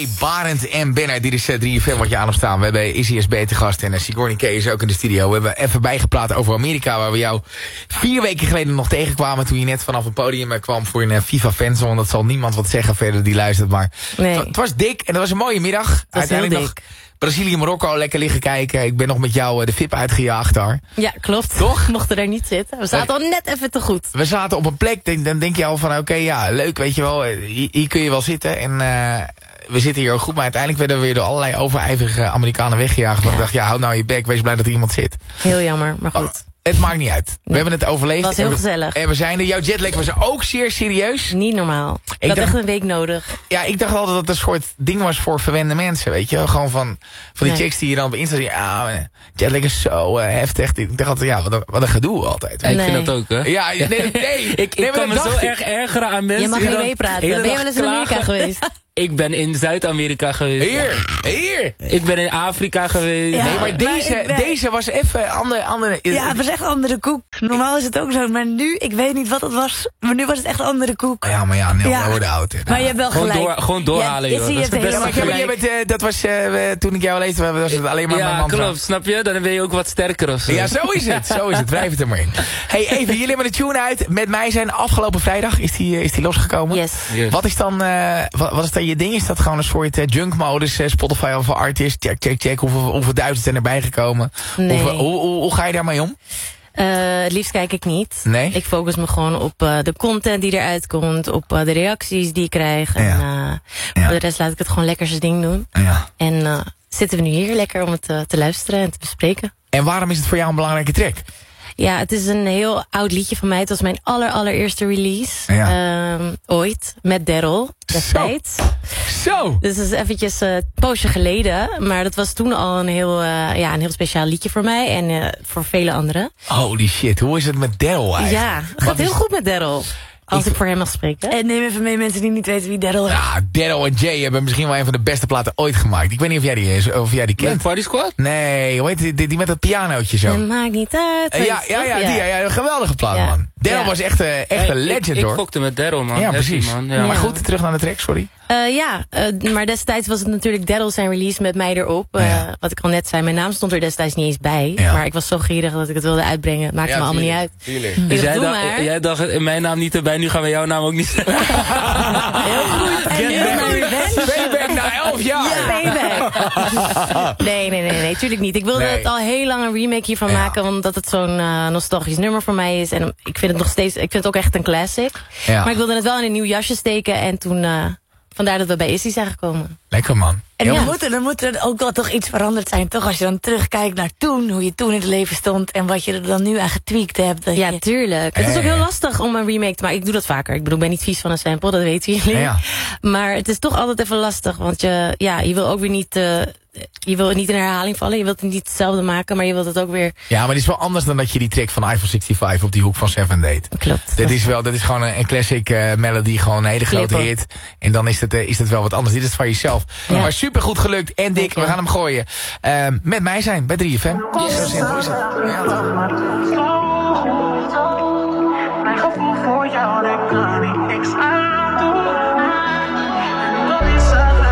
Hey, Barend en Benner, dit is 3FM wat je aan op staan. We hebben Izzy SB te gast en Sigourney K is ook in de studio. We hebben even bijgepraat over Amerika, waar we jou 4 weken geleden nog tegenkwamen toen je net vanaf het podium kwam voor een FIFA-fanzone. Want dat zal niemand wat zeggen verder die luistert, maar het was dik en het was een mooie middag. Uiteindelijk nog Brazilië-Marokko lekker liggen kijken. Ik ben nog met jou de VIP uitgejaagd daar. Ja, klopt. Toch? We mochten daar niet zitten. We zaten al net even te goed. We zaten op een plek, dan denk je al van oké, ja, leuk, weet je wel. Hier kun je wel zitten en we zitten hier ook goed. Maar uiteindelijk werden we weer door allerlei overijverige Amerikanen weggejaagd. Want ik dacht, ja, houd nou je bek, wees blij dat er iemand zit. Heel jammer, maar goed. Het maakt niet uit. We hebben het overleefd. Het was heel gezellig. En we zijn er. Jouw jetlag was ook zeer serieus. Niet normaal. Ik had echt een week nodig. Ja, ik dacht altijd dat het een soort ding was voor verwende mensen, weet je. Gewoon van die chicks die je dan op Insta zien. Ja, jetlag is zo heftig. Ik dacht altijd, ja, wat een gedoe altijd. Ik vind dat ook, hè. Ja, nee. Ik kan me zo erg ergeren aan mensen. Je mag niet meepraten. Ben je wel eens in Amerika geweest? Ik ben in Zuid-Amerika geweest. Hier. Ik ben in Afrika geweest. Ja, nee, maar deze was even andere. Ja, het was echt andere koek. Normaal is het ook zo, maar nu, ik weet niet wat het was. Maar nu was het echt andere koek. Ja, maar ja, we worden oud. Hè. Maar je hebt wel gelijk. Gewoon doorhalen, joh. Dat is de beste. Dat was toen ik jou leed, was het alleen maar mijn man. Ja, klopt, snap je? Dan ben je ook wat sterker of zo. Ja, zo is het. Wrijf het er maar in. Hey, even, jullie hebben de tune uit. Met mij zijn afgelopen vrijdag, is die losgekomen. Yes. Wat is dan je ding? Is dat gewoon een soort junk-modus, Spotify of artist? Check. Hoeveel duizend zijn erbij gekomen? Nee. Hoe ga je daarmee om? Het liefst kijk ik niet. Nee? Ik focus me gewoon op de content die eruit komt. Op de reacties die ik krijg. En voor de rest laat ik het gewoon lekker zijn ding doen. Ja. En zitten we nu hier lekker om het te luisteren en te bespreken. En waarom is het voor jou een belangrijke track? Ja, het is een heel oud liedje van mij. Het was mijn allereerste release. Ooit. Met Daryl. Destijds. Zo! Dus dat is eventjes een poosje geleden. Maar dat was toen al een heel speciaal liedje voor mij. En voor vele anderen. Holy shit, hoe is het met Daryl eigenlijk? Ja, het gaat heel goed met Daryl. Als ik voor hem mag spreken. En neem even mee mensen die niet weten wie Daryl is. Ja, Daryl en Jay hebben misschien wel een van de beste platen ooit gemaakt. Ik weet niet of jij die kent. Party Squad? Nee, hoe heet die met dat pianootje zo? Het maakt niet uit. Ja, een geweldige plaat, man. Daryl was echt een legend, hoor. Ik fokte met Daryl, man. Ja, precies. Man. Ja. Maar goed, terug naar de track, sorry. Maar destijds was het natuurlijk Daryl zijn release met mij erop. Wat ik al net zei, mijn naam stond er destijds niet eens bij. Ja. Maar ik was zo gierig dat ik het wilde uitbrengen. Het maakte me allemaal niet uit. Dus jij dacht, in mijn naam niet erbij, nu gaan we jouw naam ook niet zeggen. Heel goed. Payback na 11 jaar. Payback. Nee, tuurlijk niet. Ik wilde het al heel lang een remake hiervan maken, omdat het zo'n nostalgisch nummer voor mij is. En ik vind het nog steeds, ik vind het ook echt een classic. Ja. Maar ik wilde het wel in een nieuw jasje steken en toen vandaar dat we bij Izzy zijn gekomen. Lekker, man. En dan moet er ook wel toch iets veranderd zijn, toch? Als je dan terugkijkt naar toen, hoe je toen in het leven stond en wat je er dan nu aan getweakt hebt. Tuurlijk. Het is ook heel lastig om een remake te maken. Ik doe dat vaker. Ik bedoel, ik ben niet vies van een sample, dat weten jullie. Ja. Maar het is toch altijd even lastig, want je wil ook weer niet... je wil niet in herhaling vallen, je wilt het niet hetzelfde maken, maar je wilt het ook weer... Ja, maar het is wel anders dan dat je die track van iPhone 65 op die hoek van Seven deed. Klopt. Dat is gewoon een classic melody, gewoon een hele grote hit. En dan is het wel wat anders. Dit is het van jezelf. Ja. Maar supergoed gelukt en dik, we gaan hem gooien. Met mij zijn, bij 3FM. Yes. Zo simpel is het. Mijn gevoel voor jou, dat kan niet niks aan.